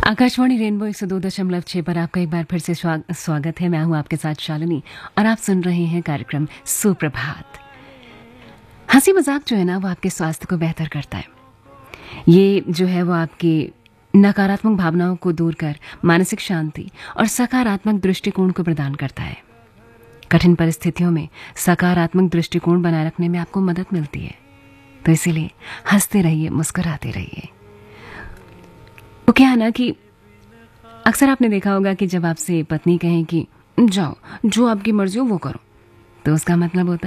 Akashvani rainbow 102.6 पर आपका एक बार फिर से स्वागत है। मैं हूं आपके साथ शालिनी और आप सुन रहे हैं कार्यक्रम सुप्रभात। हंसी मजाक जो है ना वो आपके स्वास्थ्य को बेहतर करता है। ये जो है वो आपकी नकारात्मक भावनाओं को दूर कर मानसिक शांति और सकारात्मक दृष्टिकोण को प्रदान करता है। कठिन परिस्थितियों में सकारात्मक दृष्टिकोण बनाए रखने में आपको मदद मिलती है। तो इसीलिए हंसते रहिए, मुस्कुराते रहिए। वो क्या है ना कि अक्सर आपने देखा होगा कि जब आपसे पत्नी कहे कि जाओ जो आपकी मर्जी हो वो करो, तो उसका मतलब होता है